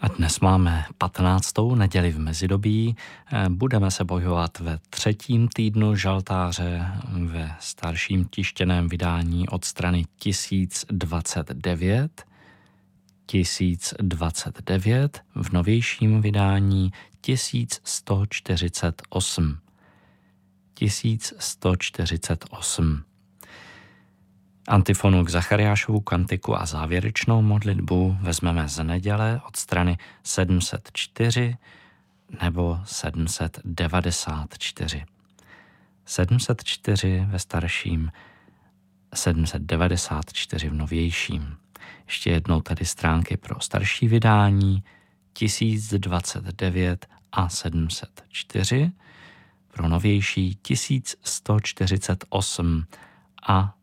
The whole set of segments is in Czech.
A dnes máme 15. neděli v mezidobí. Budeme se pohybovat ve 3. týdnu žaltáře ve starším tištěném vydání od strany 1029. 1029 v novějším vydání 1148. 1148. Antifonu k Zachariášovu kantiku a závěrečnou modlitbu vezmeme z neděle od strany 704 nebo 794. 704 ve starším, 794 v novějším. Ještě jednou tedy stránky pro starší vydání 1029 a 704, pro novější 1148 a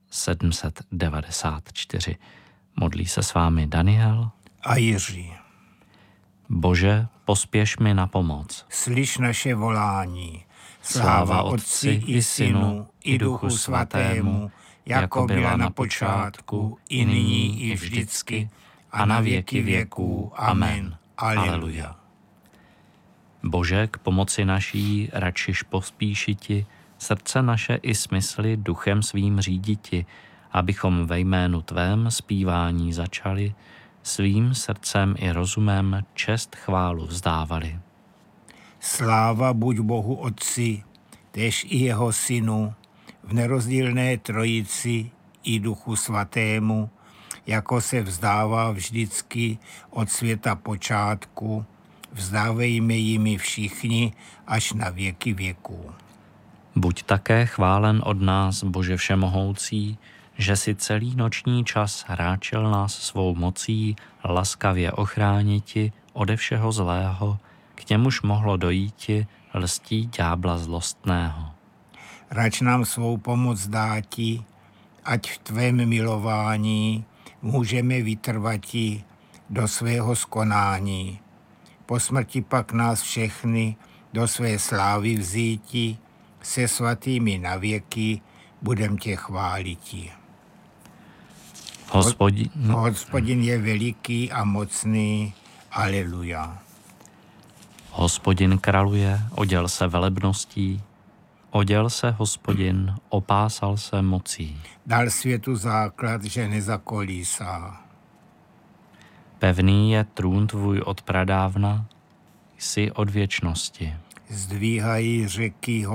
794. Modlí se s vámi Daniel a Jiří. Bože, pospěš mi na pomoc. Slyš naše volání. Sláva Otci i Synu i Duchu Svatému, jako byla na počátku, i nyní, i vždycky, a na věky věků. Amen. Aleluja. Bože, k pomoci naší radšiš pospíšiti, srdce naše i smysly duchem svým říditi, abychom ve jménu tvém zpívání začali, svým srdcem i rozumem čest chválu vzdávali. Sláva buď Bohu Otci, též i jeho Synu, v nerozdílné Trojici i Duchu Svatému, jako se vzdává vždycky od světa počátku, vzdávejme jimi všichni až na věky věků. Buď také chválen od nás, Bože všemohoucí, že si celý noční čas hráčel nás svou mocí, laskavě ochrániti ode všeho zlého, k němuž mohlo dojíti lstí ďábla zlostného. Rač nám svou pomoc dáti, ať v tvém milování můžeme vytrvati do svého skonání. Po smrti pak nás všechny do své slávy vzíti, se svatými navěky budem tě chváliti. Hospodin je veliký a mocný. Aleluja. Hospodin kraluje, oděl se velebností, oděl se Hospodin, opásal se mocí. Dal světu základ, že nezakolísá. Pevný je trůn tvůj od pradávna, jsi od věčnosti. Zdvíhají řeky